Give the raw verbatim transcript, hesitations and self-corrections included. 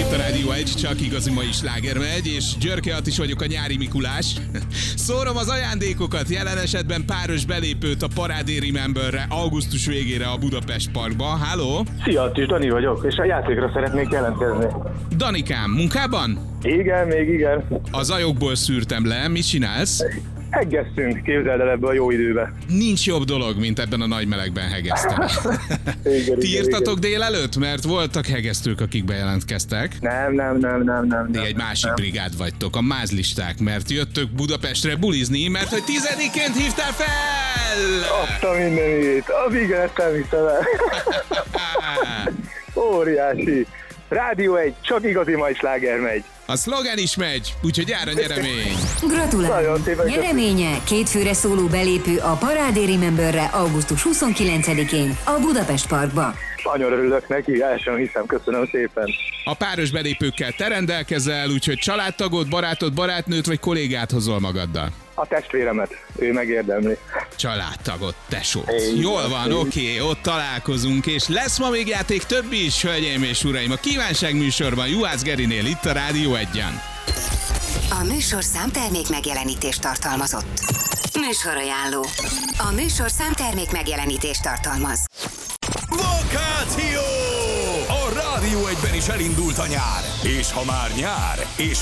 itt a Rádió egy, csak igazi mai sláger megy, és Györke Attis vagyok, a nyári Mikulás. Szórom az ajándékokat, jelen esetben páros belépőt a Parádé Rememberre augusztus végére a Budapest Parkba. Háló? Szia, Attis, Dani vagyok, és a játékra szeretnék jelentkezni. Danikám, munkában? Igen, még igen. A zajokból szűrtem le, mit csinálsz? Heggeztünk, képzeld el ebbe a jó időbe. Nincs jobb dolog, mint ebben a nagy melegben hegeszteni. Igen, Ti igen, írtatok igen. délelőtt? Mert voltak hegesztők, akik bejelentkeztek. Nem, nem, nem, nem, nem. Ti nem, egy másik nem. brigád vagytok, a mázlisták, mert jöttök Budapestre bulizni, mert hogy tizediként hívtál fel! Azt a mindenit, az igen, ezt nem hiszem el. Óriási. Rádió egy, csak igazi mai sláger megy. A szlogen is megy, úgyhogy jár a nyeremény. Nagyon Gratulálunk! szépen köszönöm. Nyereménye két főre szóló belépő a Parádé Rememberre augusztus huszonkilencedikén a Budapest Parkba. Nagyon örülök neki, el sem hiszem, köszönöm szépen. A páros belépőkkel te rendelkezel, úgyhogy családtagod, barátod, barátnőt vagy kollégát hozol magaddal. A testvéremet, ő megérdemli. Családtagot, tesót. Így Jól van, van, így. oké, ott találkozunk, és lesz ma még játék több is, hölgyeim és uraim. A kívánság műsorban Juhász Gerinél itt a Rádió egyen. A műsor számtermék megjelenítést tartalmazott. Műsorajánló. A műsor számtermék megjelenítést tartalmaz. Vakáció! A Rádió egyben is elindult a nyár. És ha már nyár, és